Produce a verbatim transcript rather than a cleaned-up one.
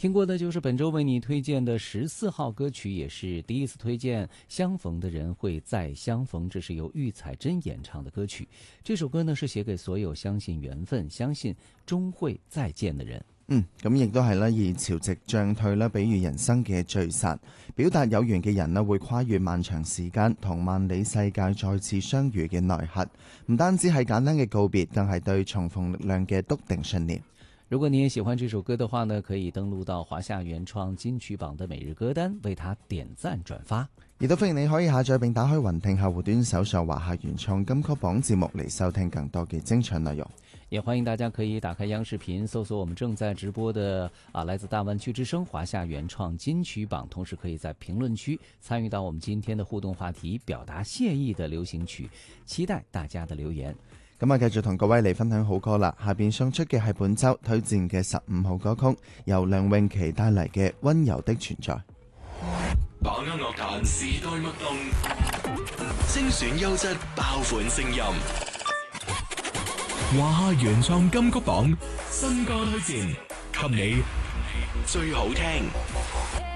听过的就是本周为你推荐的十四号歌曲，也是第一次推荐。相逢的人會再相逢，這是由郁彩珍演唱的歌曲。這首歌呢是寫給所有相信緣分、相信終會再見的人。 嗯，咁亦都係啦，以潮汐漲退啦，比喻人生嘅聚散，表達有緣嘅人啦會跨越漫長時間同萬里世界再次相遇嘅內核。唔單止係簡單嘅告別，更係對重逢力量嘅篤定信念。 如果你也喜歡這首歌的話呢，可以登錄到華夏原創金曲榜的每日歌單，為它點讚轉發。 亦都歡迎你可以下載並打開雲聽客戶端，搜索華夏原創金曲榜節目嚟收聽更多嘅精彩內容。 也歡迎大家可以打開央視頻，搜索我們正在直播的啊，來自大灣區之聲華夏原創金曲榜，同時可以在評論區參與到我們今天的互動話題，表達謝意的流行曲，期待大家的留言。 咁啊，繼續同各位嚟分享好歌啦！下邊送出嘅係本周推薦嘅十五號歌曲，由梁詠琪帶嚟嘅《溫柔的存在》。 把握樂壇時代脈動，精選優質爆款聲音。華夏原創金曲榜新歌推薦，給你最好聽。